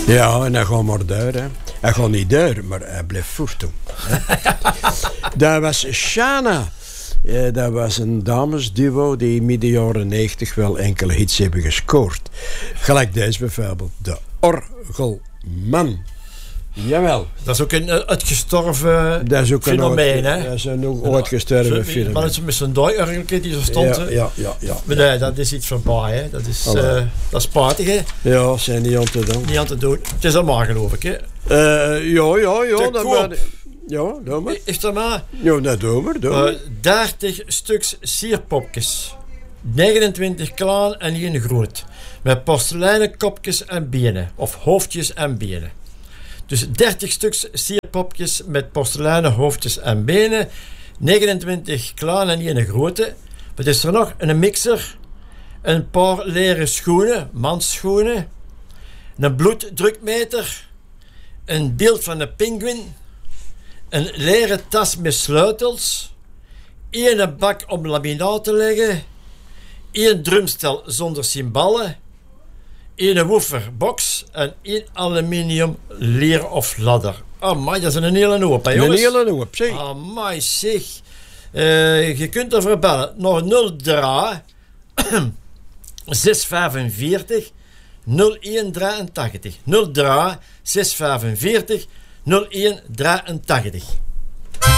Ja, en hij gaat maar daar. Hè. Hij gaat niet daar, maar hij blijft voortdoen. Dat was Shana. Dat was een damesduo die midden jaren 90 wel enkele hits hebben gescoord. Gelijk deze bijvoorbeeld. De Orgelman. Jawel. Dat is ook een uitgestorven fenomeen, hè? Dat is een uitgestorven fenomeen. Maar het is met zo'n dooiorgeltje die zo stond. Ja. Maar nee, dat is iets voorbij, hè? Dat is spijtig, hè? Ja, zijn niet aan te doen. Niet aan te doen. Het is allemaal, geloof ik, hè? Ja. Doe maar. Is dat maar? Ja, dat doe maar. 30 stuks sierpopjes. 29 klein en 1 groot. Met porseleinen kopjes en benen. Of hoofdjes en benen. Dus 30 stuks sierpopjes met porseleinen hoofdjes en benen. 29 klein en 1 grote. Wat is er nog? Een mixer. Een paar leren schoenen. Mansschoenen. Een bloeddrukmeter. Een beeld van een pinguïn. Een leren tas met sleutels. 1 bak om laminaat te leggen. 1 drumstel zonder cymbalen. 1 wooferbox en 1 aluminium leer of ladder. Amai, dat is een hele hoop, hè, jongens? Een hele hoop, zeg. Amai, zeg. Je kunt ervoor bellen. Nog 03 645 0183. 03 645 0183.